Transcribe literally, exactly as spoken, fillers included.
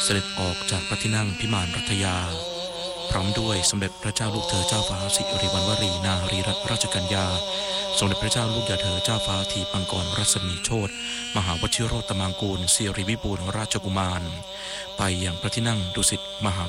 เสด็จออกจากพระที่นั่งพิมานรัตยาพร้อมด้วยสมเด็จพระเจ้าลูกเธอเจ้าฟ้าสิริวัณวรีนารีรัตนราชกัญญาสมเด็จพระเจ้าลูกยาเธอเจ้าฟ้าทีปังกรรัศมีโชติมหาวชิโรตมังกูลสิริวิบูลย์ราชกุมารไปยังพระที่นั่งดุสิตมหา